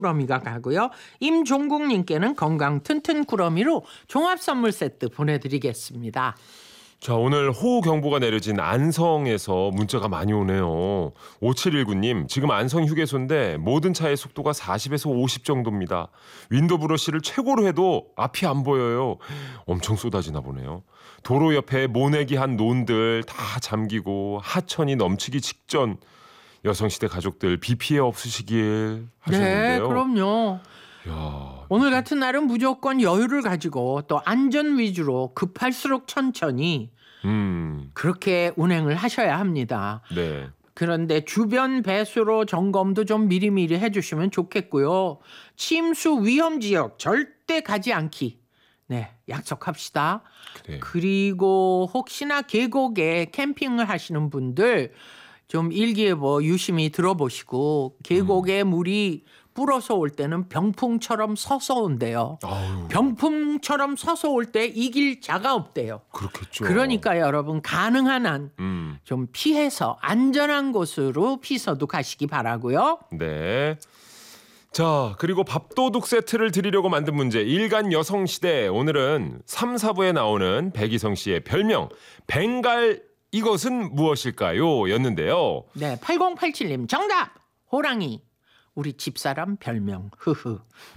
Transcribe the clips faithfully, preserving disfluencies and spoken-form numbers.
꾸러미가 가고요. 임종국님께는 건강 튼튼 꾸러미로 종합 선물 세트 보내드리겠습니다. 자, 오늘 호우경보가 내려진 안성에서 문자가 많이 오네요. 오칠일구 님, 지금 안성 휴게소인데 모든 차의 속도가 사십에서 오십 정도입니다. 윈도 브러쉬를 최고로 해도 앞이 안 보여요. 엄청 쏟아지나 보네요. 도로 옆에 모내기한 논들 다 잠기고 하천이 넘치기 직전. 여성시대 가족들 비 피해 없으시길 하셨는데요. 네, 그럼요. 야, 오늘 같은 날은 무조건 여유를 가지고 또 안전 위주로 급할수록 천천히 음, 그렇게 운행을 하셔야 합니다. 네. 그런데 주변 배수로 점검도 좀 미리미리 해주시면 좋겠고요. 침수 위험 지역 절대 가지 않기. 네, 약속합시다. 그래. 그리고 혹시나 계곡에 캠핑을 하시는 분들 좀 일기예보 유심히 들어보시고 계곡에 음. 물이 불어서 올 때는 병풍처럼 서서 온대요. 아유. 병풍처럼 서서 올 때 이길 자가 없대요. 그렇겠죠. 그러니까 여러분 가능한 한 좀 음. 피해서 안전한 곳으로 피서도 가시기 바라고요. 네. 자, 그리고 밥도둑 세트를 드리려고 만든 문제 일간 여성시대. 오늘은 삼, 사부에 나오는 백이성 씨의 별명 벵갈 이것은 무엇일까요? 였는데요. 네, 팔공팔칠 님 정답! 호랑이. 우리 집사람 별명. 흐흐.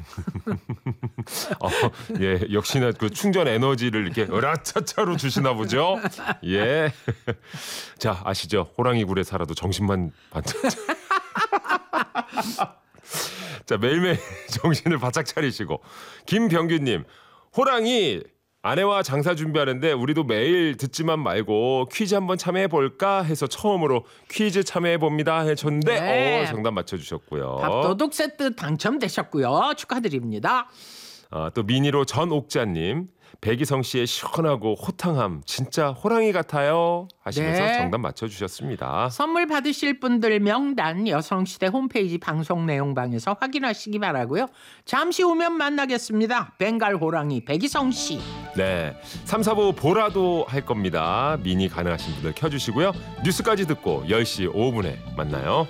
어, 예, 역시나 그 충전 에너지를 이렇게 으라차차로 주시나 보죠. 예. 자, 아시죠? 호랑이 굴에 살아도 정신만 반짝. 자, 매일매일 정신을 바짝 차리시고. 김병규님, 호랑이 아내와 장사 준비하는데 우리도 매일 듣지만 말고 퀴즈 한번 참여해볼까 해서 처음으로 퀴즈 참여해봅니다 해줬는데 네. 어, 정답 맞춰주셨고요. 밥도둑 세트 당첨되셨고요. 축하드립니다. 아, 또 미니로 전옥자님, 백이성 씨의 시원하고 호탕함 진짜 호랑이 같아요 하시면서 네. 정답 맞춰주셨습니다. 선물 받으실 분들 명단 여성시대 홈페이지 방송 내용방에서 확인하시기 바라고요. 잠시 후면 만나겠습니다. 벵갈 호랑이 백이성 씨. 네, 삼, 사부 보라도 할 겁니다. 미니 가능하신 분들 켜주시고요. 뉴스까지 듣고 열 시 오 분에 만나요.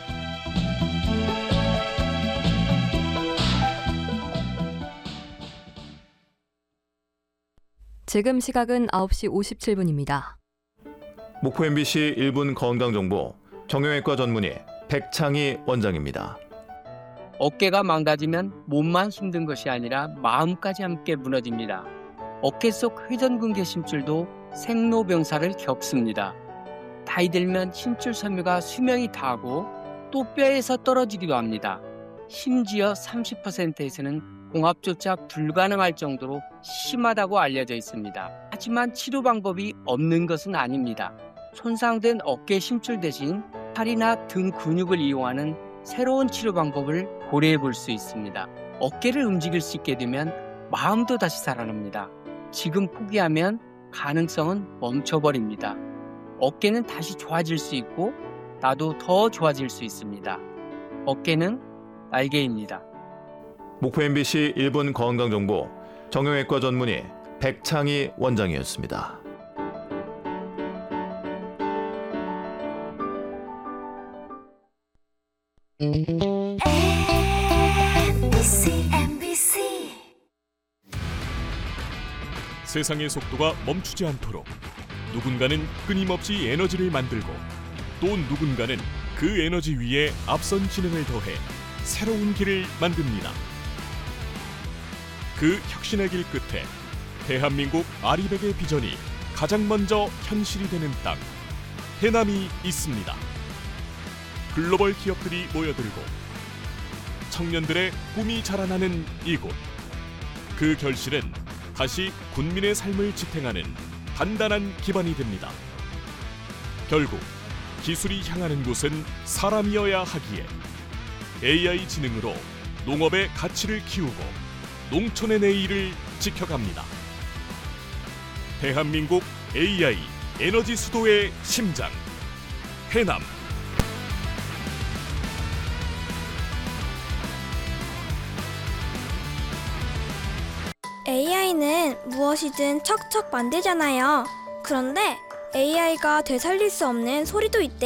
지금 시각은 아홉 시 오십칠 분입니다. 목포 엠비씨 일 분 건강정보 정형외과 전문의 백창희 원장입니다. 어깨가 망가지면 몸만 힘든 것이 아니라 마음까지 함께 무너집니다. 어깨 속 회전근개 심줄도 생로병사를 겪습니다. 나이 들면 심줄 섬유가 수명이 다하고 또 뼈에서 떨어지기도 합니다. 심지어 삼십 퍼센트에서는 공합조차 불가능할 정도로 심하다고 알려져 있습니다. 하지만 치료 방법이 없는 것은 아닙니다. 손상된 어깨 심줄 대신 팔이나 등 근육을 이용하는 새로운 치료 방법을 고려해 볼 수 있습니다. 어깨를 움직일 수 있게 되면 마음도 다시 살아납니다. 지금 포기하면 가능성은 멈춰버립니다. 어깨는 다시 좋아질 수 있고 나도 더 좋아질 수 있습니다. 어깨는 날개입니다. 목포 엠비씨 일 분 건강정보 정형외과 전문의 백창희 원장이었습니다. 엠비씨, 엠비씨. 세상의 속도가 멈추지 않도록 누군가는 끊임없이 에너지를 만들고 또 누군가는 그 에너지 위에 앞선 기능을 더해 새로운 길을 만듭니다. 그 혁신의 길 끝에 대한민국 아리백의 비전이 가장 먼저 현실이 되는 땅, 해남이 있습니다. 글로벌 기업들이 모여들고 청년들의 꿈이 자라나는 이곳. 그 결실은 다시 군민의 삶을 지탱하는 단단한 기반이 됩니다. 결국 기술이 향하는 곳은 사람이어야 하기에 에이아이 지능으로 농업의 가치를 키우고 농촌의 내일을 지켜갑니다. 대한민국 에이아이 에너지 수도의 심장, 해남. 에이아이는 무엇이든 척척 만들잖아요. 그런데 에이아이가 되살릴 수 없는 소리도 있대요.